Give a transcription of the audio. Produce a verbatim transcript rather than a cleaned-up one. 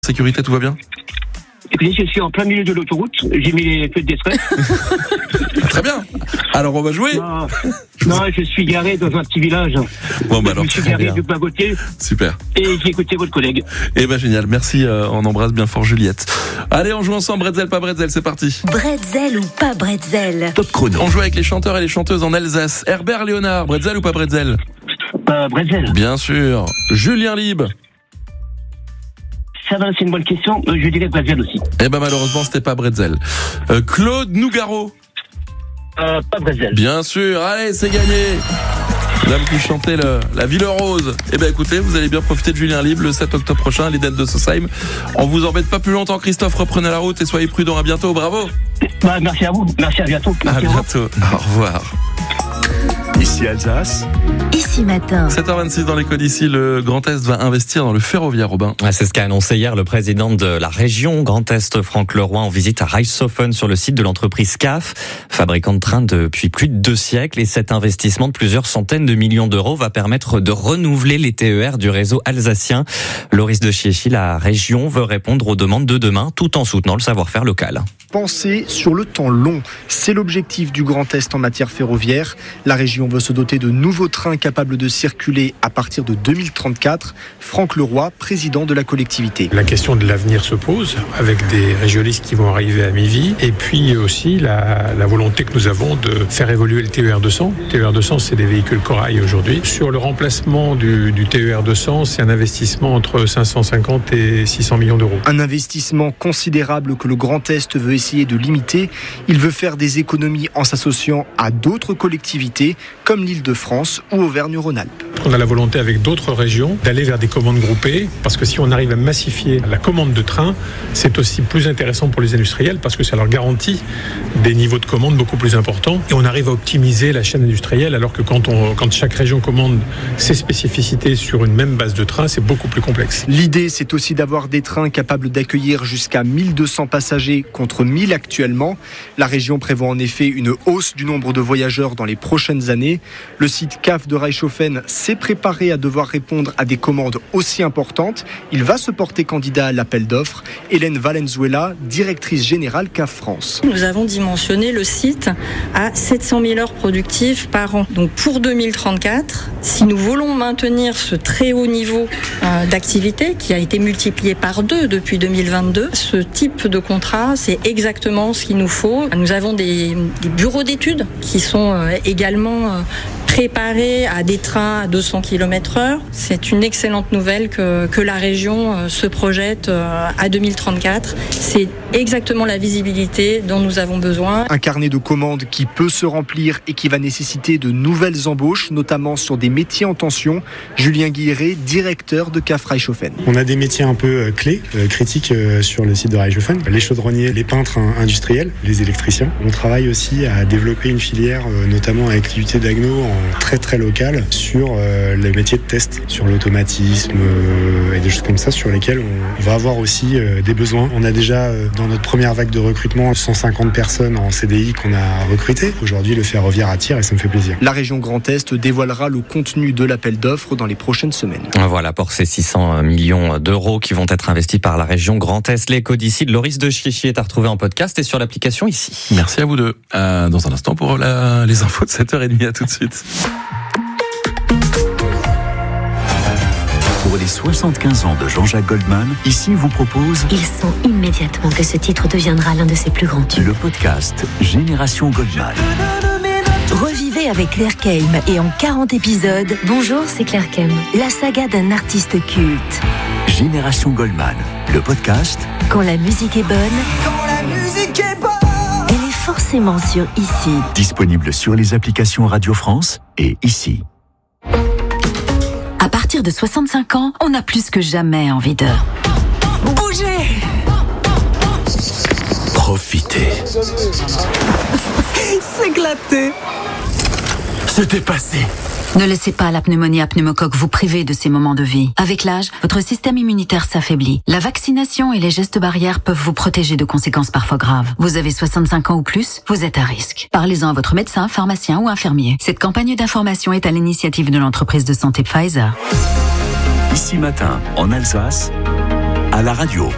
sécurité, tout va bien? Écoutez, je suis en plein milieu de l'autoroute, j'ai mis les feux de détresse. Très bien. Alors on va jouer. Non, non, je suis garé dans un petit village. Bon bah alors. Je suis garé du bagotier. Super. Et j'ai écouté votre collègue. Eh ben génial, merci, euh, on embrasse bien fort Juliette. Allez, on joue ensemble, bretzel, pas bretzel, c'est parti. Bretzel ou pas bretzel? Top chrono. On joue avec les chanteurs et les chanteuses en Alsace. Herbert Léonard, bretzel ou pas bretzel? Euh, bretzel. Bien sûr. Julien Lieb. Ça va, c'est une bonne question. Euh, je dirais bretzel aussi. Eh ben malheureusement, c'était pas bretzel. Euh, Claude Nougaro. Euh, pas bretzel. Bien sûr, allez, c'est gagné. Dame qui chantait le, la Ville Rose. Eh ben écoutez, vous allez bien profiter de Julien Lieb le sept octobre prochain à l'Eden de Sosheim. On vous embête pas plus longtemps, Christophe, reprenez la route et soyez prudents. À bientôt, bravo. Bah, merci à vous, merci, à bientôt. Merci à bientôt, au revoir. Ici Alsace. Ici matin. sept heures vingt-six dans les codes ici, le Grand Est va investir dans le ferroviaire, Robin. C'est ce qu'a annoncé hier le président de la région Grand Est, Franck Leroy, en visite à Reichshofen sur le site de l'entreprise C A F, fabricant de trains depuis plus de deux siècles. Et cet investissement de plusieurs centaines de millions d'euros va permettre de renouveler les T E R du réseau alsacien. Loris de Chiéchy, la région veut répondre aux demandes de demain tout en soutenant le savoir-faire local. Penser sur le temps long, c'est l'objectif du Grand Est en matière ferroviaire. La région veut se doter de nouveaux trains capables de circuler à partir de deux mille trente-quatre. Franck Leroy, président de la collectivité. La question de l'avenir se pose avec des régionalistes qui vont arriver à mi-vie et puis aussi la, la volonté que nous avons de faire évoluer le T E R deux cents. Le T E R deux cents, c'est des véhicules corail aujourd'hui. Sur le remplacement du, du T E R deux cents, c'est un investissement entre cinq cent cinquante et six cents millions d'euros. Un investissement considérable que le Grand Est veut essayer de limiter. Il veut faire des économies en s'associant à d'autres collectivités comme l'Île-de-France ou Auvergne-Rhône-Alpes. On a la volonté avec d'autres régions d'aller vers des commandes groupées parce que si on arrive à massifier la commande de trains, c'est aussi plus intéressant pour les industriels parce que ça leur garantit des niveaux de commande beaucoup plus importants et on arrive à optimiser la chaîne industrielle alors que quand, on, quand chaque région commande ses spécificités sur une même base de train, c'est beaucoup plus complexe. L'idée, c'est aussi d'avoir des trains capables d'accueillir jusqu'à mille deux cents passagers contre mille actuellement. La région prévoit en effet une hausse du nombre de voyageurs dans les prochaines années. Le site C A F de Reichshofen s'est préparé à devoir répondre à des commandes aussi importantes. Il va se porter candidat à l'appel d'offres. Hélène Valenzuela, directrice générale C A F France. Nous avons dimensionné le site à sept cent mille heures productives par an. Donc pour deux mille trente-quatre, si nous voulons maintenir ce très haut niveau euh, d'activité qui a été multiplié par deux depuis deux mille vingt-deux, ce type de contrat, c'est exactement ce qu'il nous faut. Nous avons des, des bureaux d'études qui sont euh, également euh, préparés à des trains à deux cents kilomètres heure. C'est une excellente nouvelle que, que la région euh, se projette euh, à deux mille trente-quatre. C'est exactement la visibilité dont nous avons besoin. Un carnet de commandes qui peut se remplir et qui va nécessiter de nouvelles embauches, notamment sur des métiers en tension. Julien Guilleret, directeur de C A F Reichshofen. On a des métiers un peu clés, euh, critiques euh, sur le site de Reichshofen. Les chaudronniers, les peintres industriels, les électriciens. On travaille aussi à développer une filière, euh, notamment avec l'U T d'Agno, en très très local, sur euh, les métiers de test, sur l'automatisme euh, et des choses comme ça, sur lesquels on va avoir aussi euh, des besoins. On a déjà, euh, dans notre première vague de recrutement, cent cinquante personnes en C D I qu'on a recrutées. Aujourd'hui, le ferroviaire attire et ça me fait plaisir. La région Grand Est dévoilera le contenu de l'appel d'offres dans les prochaines semaines. Voilà pour ces six cents millions d'euros qui vont être investis par la région Grand Est. L'écho d'ici de Loris de Chiéchy est à retrouver en podcast et sur l'application ici. Merci à vous deux. Euh, dans un instant pour la, les infos de sept heures trente, à tout de suite. Pour les soixante-quinze ans de Jean-Jacques Goldman, ici vous propose... Il sent immédiatement que ce titre deviendra l'un de ses plus grands tubes. Le podcast Génération Goldman. Revivez avec Claire Keim et en quarante épisodes. Bonjour, c'est Claire Keim. La saga d'un artiste culte. Génération Goldman, le podcast. Quand la musique est bonne. Quand la musique est bonne. Elle est forcément sur Ici. Disponible sur les applications Radio France et Ici. À partir de soixante-cinq ans, on a plus que jamais envie de bouger, profiter, s'éclater, se dépasser. Ne laissez pas la pneumonie à pneumocoque vous priver de ces moments de vie. Avec l'âge, votre système immunitaire s'affaiblit. La vaccination et les gestes barrières peuvent vous protéger de conséquences parfois graves. Vous avez soixante-cinq ans ou plus, vous êtes à risque. Parlez-en à votre médecin, pharmacien ou infirmier. Cette campagne d'information est à l'initiative de l'entreprise de santé Pfizer. Ici matin, en Alsace, à la radio.